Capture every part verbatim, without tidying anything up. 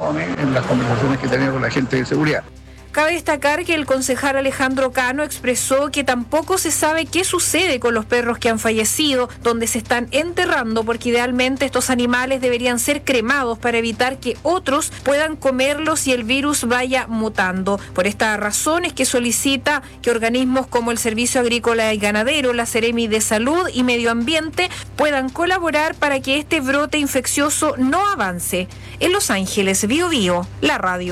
razones en las conversaciones que he tenido con la gente de seguridad. Cabe destacar que el concejal Alejandro Cano expresó que tampoco se sabe qué sucede con los perros que han fallecido, donde se están enterrando, porque idealmente estos animales deberían ser cremados para evitar que otros puedan comerlos y el virus vaya mutando. Por esta razón es que solicita que organismos como el Servicio Agrícola y Ganadero, la Seremi de Salud y Medio Ambiente puedan colaborar para que este brote infeccioso no avance. En Los Ángeles, Bio Bio, la radio.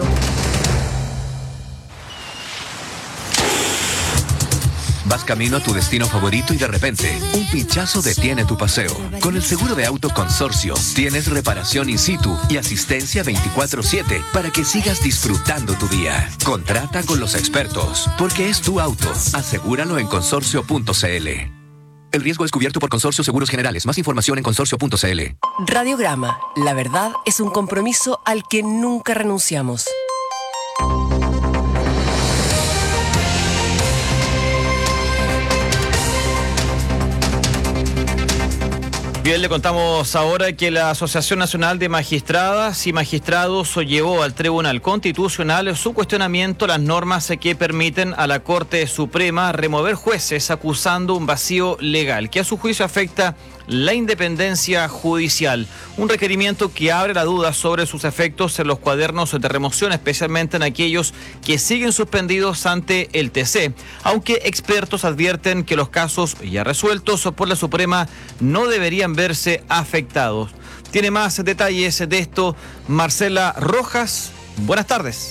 Vas camino a tu destino favorito y de repente, un pinchazo detiene tu paseo. Con el seguro de auto Consorcio, tienes reparación in situ y asistencia veinticuatro siete para que sigas disfrutando tu día. Contrata con los expertos, porque es tu auto. Asegúralo en consorcio punto c l. El riesgo es cubierto por Consorcio Seguros Generales. Más información en consorcio punto c l. Radiograma. La verdad es un compromiso al que nunca renunciamos. Bien, le contamos ahora que la Asociación Nacional de Magistradas y Magistrados llevó al Tribunal Constitucional su cuestionamiento a las normas que permiten a la Corte Suprema remover jueces acusando un vacío legal que a su juicio afecta la independencia judicial. Un requerimiento que abre la duda sobre sus efectos en los cuadernos de remoción, especialmente en aquellos que siguen suspendidos ante el T C, aunque expertos advierten que los casos ya resueltos por la Suprema no deberían verse afectados. Tiene más detalles de esto Marcela Rojas. Buenas tardes.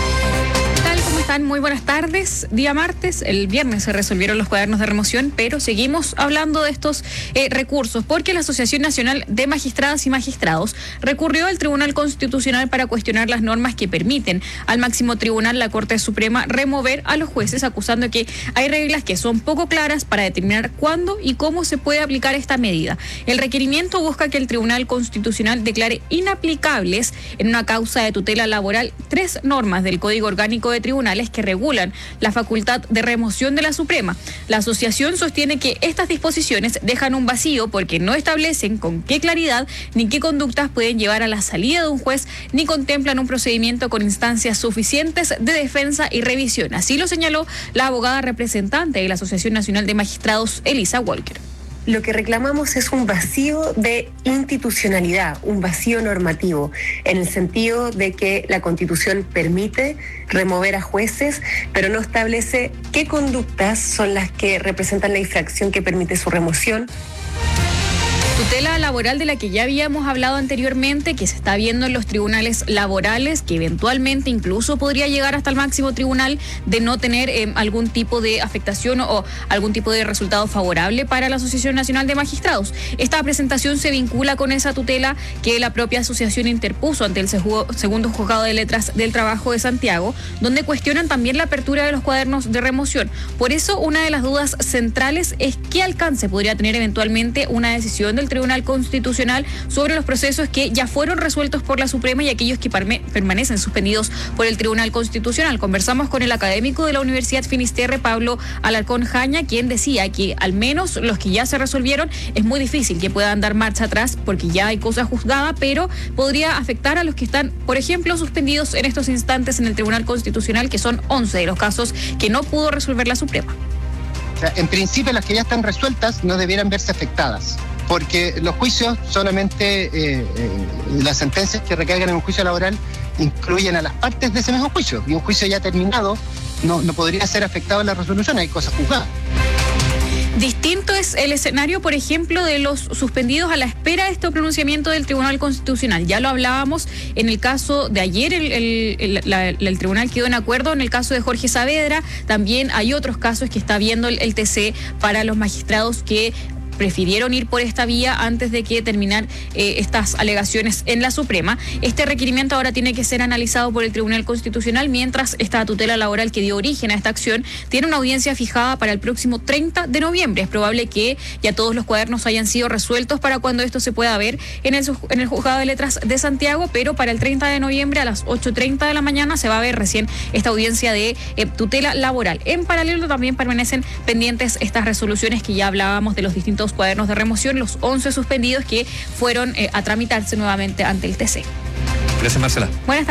Muy buenas tardes. Día martes, el viernes se resolvieron los cuadernos de remoción, pero seguimos hablando de estos eh, recursos porque la Asociación Nacional de Magistradas y Magistrados recurrió al Tribunal Constitucional para cuestionar las normas que permiten al máximo tribunal, la Corte Suprema, remover a los jueces, acusando que hay reglas que son poco claras para determinar cuándo y cómo se puede aplicar esta medida. El requerimiento busca que el Tribunal Constitucional declare inaplicables en una causa de tutela laboral tres normas del Código Orgánico de Tribunales que regulan la facultad de remoción de la Suprema. La asociación sostiene que estas disposiciones dejan un vacío porque no establecen con qué claridad ni qué conductas pueden llevar a la salida de un juez, ni contemplan un procedimiento con instancias suficientes de defensa y revisión. Así lo señaló la abogada representante de la Asociación Nacional de Magistrados, Elisa Walker. Lo que reclamamos es un vacío de institucionalidad, un vacío normativo, en el sentido de que la Constitución permite remover a jueces, pero no establece qué conductas son las que representan la infracción que permite su remoción. Tutela laboral de la que ya habíamos hablado anteriormente, que se está viendo en los tribunales laborales, que eventualmente incluso podría llegar hasta el máximo tribunal de no tener eh, algún tipo de afectación o, o algún tipo de resultado favorable para la Asociación Nacional de Magistrados. Esta presentación se vincula con esa tutela que la propia asociación interpuso ante el segundo juzgado de letras del trabajo de Santiago, donde cuestionan también la apertura de los cuadernos de remoción. Por eso, una de las dudas centrales es qué alcance podría tener eventualmente una decisión del Tribunal Constitucional sobre los procesos que ya fueron resueltos por la Suprema y aquellos que permanecen suspendidos por el Tribunal Constitucional. Conversamos con el académico de la Universidad Finisterre, Pablo Alarcón Jaña, quien decía que al menos los que ya se resolvieron es muy difícil que puedan dar marcha atrás porque ya hay cosa juzgada, pero podría afectar a los que están, por ejemplo, suspendidos en estos instantes en el Tribunal Constitucional, que son once de los casos que no pudo resolver la Suprema. O sea, en principio, las que ya están resueltas no debieran verse afectadas, porque los juicios solamente, eh, eh, las sentencias que recaigan en un juicio laboral incluyen a las partes de ese mismo juicio, y un juicio ya terminado no, no podría ser afectado en la resolución, hay cosas juzgadas. Distinto es el escenario, por ejemplo, de los suspendidos a la espera de este pronunciamiento del Tribunal Constitucional. Ya lo hablábamos en el caso de ayer, el, el, el, la, el Tribunal quedó en acuerdo en el caso de Jorge Saavedra. También hay otros casos que está viendo el, el T C para los magistrados que prefirieron ir por esta vía antes de que terminar eh, estas alegaciones en la Suprema. Este requerimiento ahora tiene que ser analizado por el Tribunal Constitucional, mientras esta tutela laboral que dio origen a esta acción tiene una audiencia fijada para el próximo treinta de noviembre. Es probable que ya todos los cuadernos hayan sido resueltos para cuando esto se pueda ver en el, en el Juzgado de Letras de Santiago, pero para el treinta de noviembre a las ocho treinta de la mañana se va a ver recién esta audiencia de eh, tutela laboral. En paralelo también permanecen pendientes estas resoluciones que ya hablábamos de los distintos cuadernos de remoción, los once suspendidos que fueron eh, a tramitarse nuevamente ante el T C. Gracias, Marcela. Buenas tardes.